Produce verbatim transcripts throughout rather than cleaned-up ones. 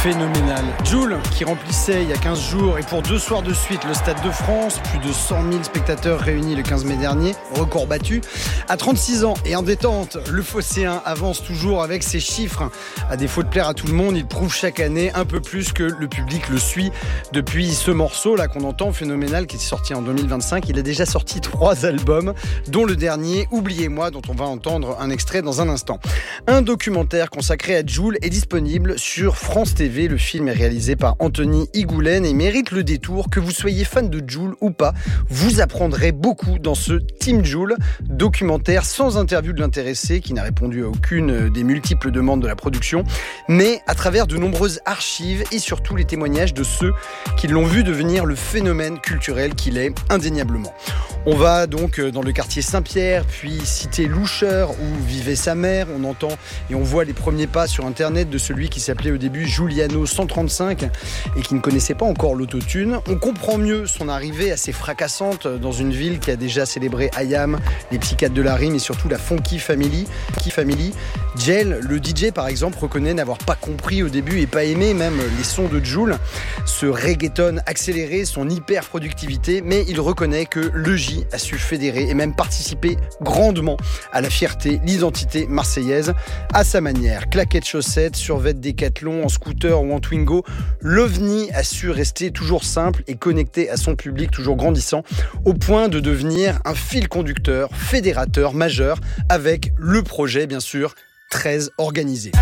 Phénoménal. Jul, qui remplissait il y a quinze jours et pour deux soirs de suite le Stade de France, plus de cent mille spectateurs réunis le quinze mai dernier, record battu. À trente-six ans et en détente, le Phocéen avance toujours avec ses chiffres. À défaut de plaire à tout le monde, il prouve chaque année un peu plus que le public le suit. Depuis ce morceau là qu'on entend, Phénoménal, qui est sorti en deux mille vingt-cinq, il a déjà sorti trois albums, dont le dernier, Oubliez-moi, dont on va entendre un extrait dans un instant. Un documentaire consacré à Jul est disponible sur France T V. Le film est réalisé par Anthony Higoulen et mérite le détour. Que vous soyez fan de Jul ou pas, vous apprendrez beaucoup dans ce Team Jul, documentaire sans interview de l'intéressé qui n'a répondu à aucune des multiples demandes de la production, mais à travers de nombreuses archives et surtout les témoignages de ceux qui l'ont vu devenir le phénomène culturel qu'il est indéniablement. On va donc dans le quartier Saint-Pierre, puis cité Loucheur où vivait sa mère. On entend et on voit les premiers pas sur internet de celui qui s'appelait au début Juliano cent trente-cinq et qui ne connaissait pas encore l'autotune. On comprend mieux son arrivée assez fracassante dans une ville qui a déjà célébré I A M, les psychiatres de la rime et surtout la Funky Family. Funky Family. Jel, le D J par exemple, reconnaît n'avoir pas compris au début et pas aimé même les sons de Jul, ce reggaeton accéléré, son hyper productivité, mais il reconnaît que le J a su fédérer et même participer grandement à la fierté, l'identité marseillaise à sa manière. Claquettes chaussettes, survêt Décathlon, en scooter ou en Twingo, l'OVNI a su rester toujours simple et connecté à son public toujours grandissant, au point de devenir un fil conducteur, fédérateur majeur, avec le projet bien sûr treize organisé.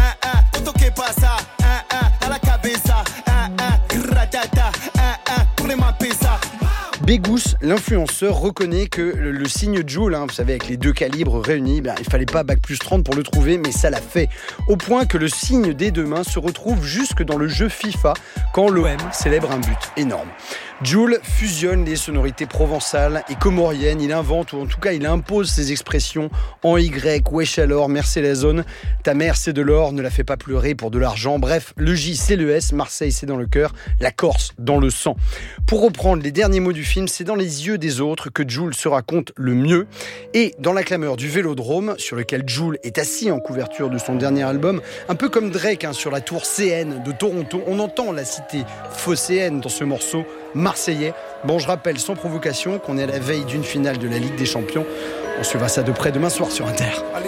Begous, l'influenceur, reconnaît que le, le signe Jul, hein, vous savez, avec les deux calibres réunis, ben, il fallait pas bac plus trente pour le trouver, mais ça l'a fait. Au point que le signe des deux mains se retrouve jusque dans le jeu FIFA quand l'O M célèbre un but énorme. Jul fusionne les sonorités provençales et comoriennes. Il invente, ou en tout cas il impose ses expressions en Y, wesh alors, merci la zone, ta mère c'est de l'or, ne la fais pas pleurer pour de l'argent. Bref, le J c'est le S, Marseille c'est dans le cœur, la Corse dans le sang. Pour reprendre les derniers mots du film, c'est dans les yeux des autres que Jul se raconte le mieux. Et dans la clameur du Vélodrome, sur lequel Jul est assis en couverture de son dernier album, un peu comme Drake hein, sur la tour C N de Toronto, on entend la cité phocéenne dans ce morceau marseillais. Bon, je rappelle sans provocation qu'on est à la veille d'une finale de la Ligue des Champions. On suivra ça de près demain soir sur Inter. Allez.